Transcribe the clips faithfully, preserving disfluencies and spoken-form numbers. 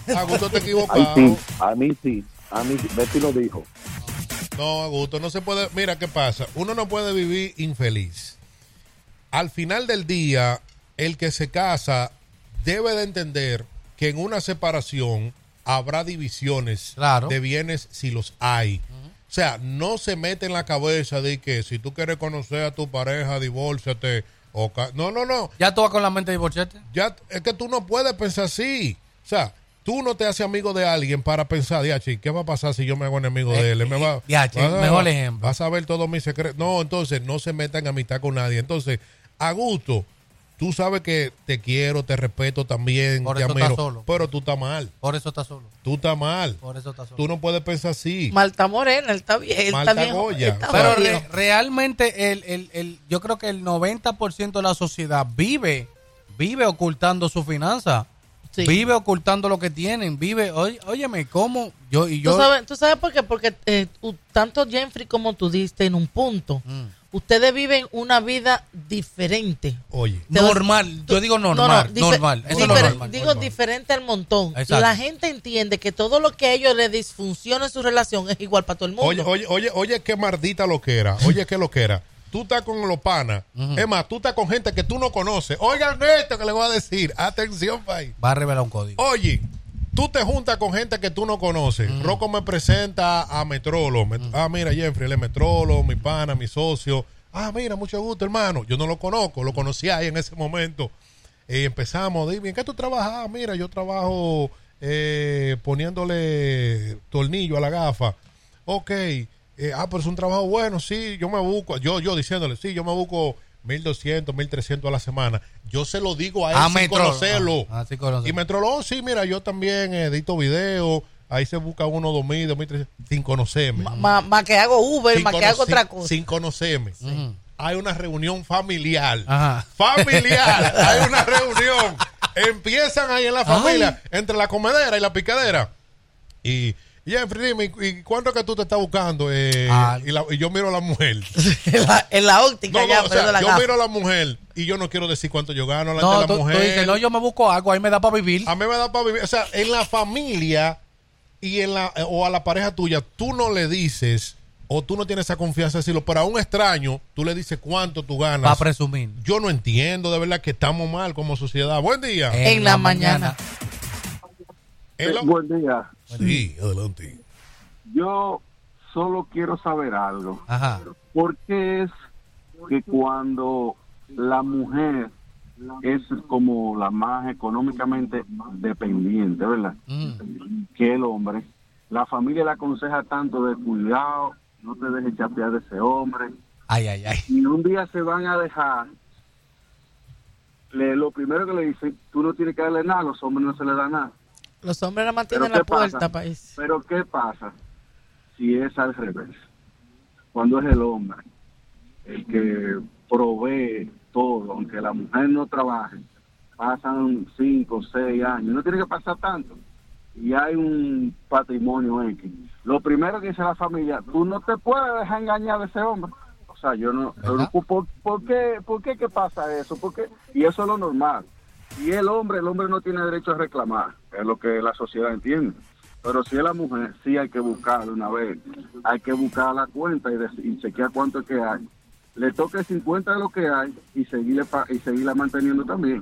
Augusto te equivocado. Ay, sí, a mí sí, a mí sí, Betty lo dijo. No, Augusto, no se puede. Mira qué pasa. Uno no puede vivir infeliz. Al final del día, el que se casa debe de entender que en una separación habrá divisiones claro. de bienes si los hay. Uh-huh. O sea, no se mete en la cabeza de que si tú quieres conocer a tu pareja, divórciate. O ca- no, no, no. ¿Ya tú vas con la mente de divorciarte? Ya, es que tú no puedes pensar así. O sea, tú no te haces amigo de alguien para pensar, diachi, ¿qué va a pasar si yo me hago enemigo eh, de él? Me va, diachi, vas a, mejor ejemplo. Vas a saber todos mis secretos. No, entonces no se metan en amistad con nadie. Entonces, Augusto, tú sabes que te quiero, te respeto también, por te eso admiro, estás solo. Pero tú estás mal. Por eso estás solo. Tú estás mal. Por eso estás solo. Tú no puedes pensar así. Malta Morena, él está bien. Él Malta está bien, Goya. está pero bien. re, realmente el, el, el, yo creo que el noventa por ciento de la sociedad vive, vive ocultando su finanza. Sí. Vive ocultando lo que tienen, vive, oye, óyeme, ¿cómo? Yo, y yo... ¿Tú sabes, ¿Tú sabes por qué? Porque eh, tanto Jeffrey como tú diste en un punto, mm. ustedes viven una vida diferente. Oye. Normal, yo digo normal, no, no, normal. Eso es lo normal. Digo normal. diferente al montón. Exacto. La gente entiende que todo lo que a ellos les disfunciona en su relación es igual para todo el mundo. Oye, oye, oye, oye, qué mardita lo que era. Oye, qué lo que era. Tú estás con los panas. Uh-huh. Es más, tú estás con gente que tú no conoces. Oigan esto que le voy a decir. Atención, país. Va a revelar un código. Oye, tú te juntas con gente que tú no conoces. Uh-huh. Rocco me presenta a Metrolo. Uh-huh. Ah, mira, Jeffrey, él es Metrolo, mi pana, mi socio. Ah, mira, mucho gusto, hermano. Yo no lo conozco, lo conocí ahí en ese momento. Y empezamos, dime, ¿en qué tú trabajas? Ah, mira, yo trabajo eh, poniéndole tornillo a la gafa. Ok. Eh, ah, pero es un trabajo bueno, sí, yo me busco, yo yo diciéndole, sí, yo me busco mil doscientos, mil trescientos a la semana. Yo se lo digo a él ah, sin metro, conocerlo. Ah, ah, sí conoce. Y me entró, oh, sí, mira, yo también edito video, ahí se busca uno dos mil, dos mil trescientos, sin conocerme. Más ma, que hago Uber, más que hago otra cosa. Sin conocerme. Sí. Uh-huh. Hay una reunión familiar. Ajá. Familiar, hay una reunión. Empiezan ahí en la familia, ay, entre la comedera y la picadera. Y... Jeffrey, dime, ¿y cuánto que tú te estás buscando? Eh, ah, y, la, y yo miro a la mujer. en, la, en la óptica, no, ya, no, o sea, de la yo gafa. miro a la mujer y yo no quiero decir cuánto yo gano no, ante la tú, mujer. Tú dices, no, yo me busco algo, ahí me da para vivir. A mí me da para vivir. O sea, en la familia y en la o a la pareja tuya, tú no le dices o tú no tienes esa confianza de decirlo, pero a un extraño, tú le dices cuánto tú ganas. Para presumir. Yo no entiendo, de verdad, que estamos mal como sociedad. Buen día. En, en la, la mañana. mañana. En la... Buen día. Sí, adelante. Yo solo quiero saber algo. Ajá. ¿Por qué es que cuando la mujer es como la más económicamente dependiente, ¿verdad? Mm. Que el hombre, la familia le aconseja tanto de cuidado, no te dejes chapear de ese hombre. Ay, ay, ay. Y un día se van a dejar, le, lo primero que le dicen, tú no tienes que darle nada, a los hombres no se les da nada. Los hombres la mantienen en la puerta, país. Pero ¿qué pasa si es al revés? Cuando es el hombre el que provee todo, aunque la mujer no trabaje, pasan cinco, seis años, no tiene que pasar tanto, y hay un patrimonio X. Lo primero que dice la familia, tú no te puedes dejar engañar de ese hombre. O sea, yo no... ¿Por, por qué, por qué que pasa eso? ¿Por qué? Y eso es lo normal. Y el hombre, el hombre no tiene derecho a reclamar, es lo que la sociedad entiende. Pero si es la mujer, sí hay que buscar de una vez. Hay que buscar la cuenta y, de, y chequear cuánto es que hay. Le toca el cincuenta de lo que hay y seguirle pa, y seguirla manteniendo también.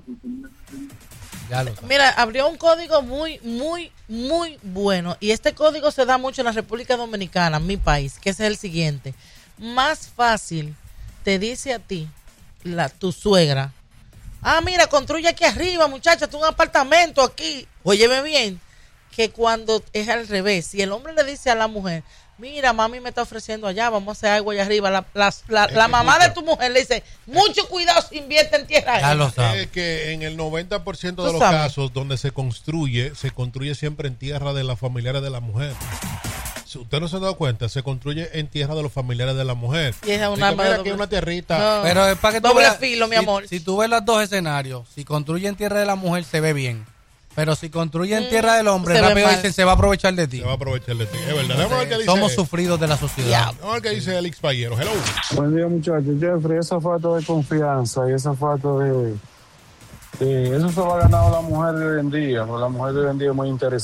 Ya lo Mira, abrió un código muy, muy, muy bueno. Y este código se da mucho en la República Dominicana, mi país, que es el siguiente. Más fácil te dice a ti, la tu suegra, ah, mira, construye aquí arriba, muchacha, tú un apartamento aquí. Óyeme bien, que cuando es al revés, si el hombre le dice a la mujer, mira, mami me está ofreciendo allá, vamos a hacer algo allá arriba, la, la, la, la mamá de tu mujer le dice, mucho cuidado si invierte en tierra. Ya lo sabes. Es que en el noventa por ciento de los sabes? casos donde se construye, se construye siempre en tierra de las familiares de la mujer. Si usted no se ha dado cuenta, se construye en tierra de los familiares de la mujer. Y es una, Digo, mira, aquí una tierrita. No. Pero es para que tú doble veas, filo, mi si, amor. Si tú ves los dos escenarios, si construye en tierra de la mujer, se ve bien. Pero si construye en tierra del hombre, rápido dicen, se va a aprovechar de ti. Se va a aprovechar de ti, es verdad. Vamos a ver qué dice. Somos sufridos de la sociedad. Vamos a ver qué dice Alex Payero. Hello. Buen día, muchachos. Jeffrey, esa falta de confianza y esa falta de, de... Eso se lo ha ganado la mujer de hoy en día. La mujer de hoy en día es muy interesante.